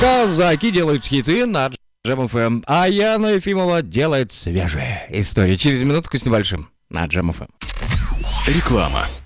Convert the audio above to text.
Казаки делают хиты на Джем ФМ, а Яна Ефимова делает свежие истории. Через минутку с небольшим на Джем ФМ. Реклама.